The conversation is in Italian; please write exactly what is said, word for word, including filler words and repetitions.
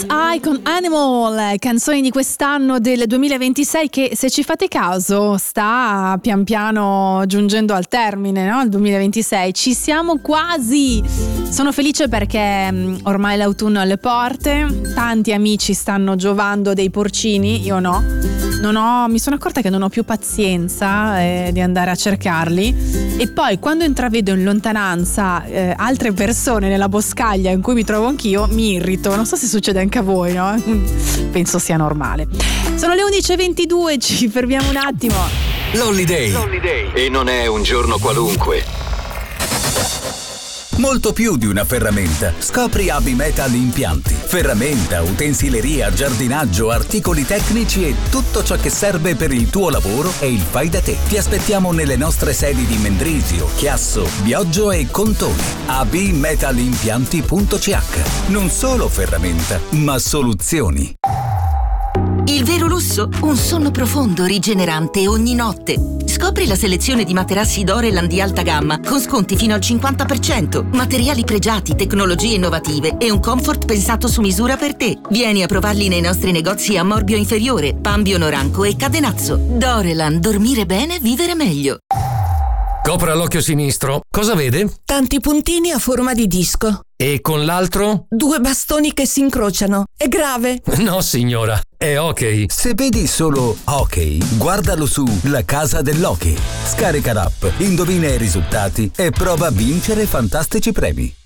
Bull's Eye con Animal, canzoni di quest'anno del duemilaventisei che, se ci fate caso, sta pian piano giungendo al termine, no? Il duemilaventisei, ci siamo quasi. Sono felice perché ormai l'autunno è alle porte, tanti amici stanno giovando dei porcini, io no. Non ho, mi sono accorta che non ho più pazienza eh, di andare a cercarli, e poi quando intravedo in lontananza eh, altre persone nella boscaglia in cui mi trovo anch'io, mi irrito. Non so se succede anche a voi, no? Penso sia normale. Sono le undici e ventidue, ci fermiamo un attimo. L'Holiday. E non è un giorno qualunque. Molto più di una ferramenta. Scopri A B Metal Impianti. Ferramenta, utensileria, giardinaggio, articoli tecnici e tutto ciò che serve per il tuo lavoro e il fai da te. Ti aspettiamo nelle nostre sedi di Mendrisio, Chiasso, Bioggio e Contone. a b metal impianti punto c h. Non solo ferramenta, ma soluzioni. Il vero lusso? Un sonno profondo, rigenerante ogni notte. Scopri la selezione di materassi Doreland di alta gamma con sconti fino al cinquanta per cento, materiali pregiati, tecnologie innovative e un comfort pensato su misura per te. Vieni a provarli nei nostri negozi a Morbio Inferiore, Pambio Noranco e Cadenazzo. Doreland, dormire bene, vivere meglio. Copra l'occhio sinistro. Cosa vede? Tanti puntini a forma di disco. E con l'altro? Due bastoni che si incrociano. È grave? No, signora, è ok. Se vedi solo ok, guardalo su La Casa dell'Hockey. Scarica l'app, indovina i risultati e prova a vincere fantastici premi.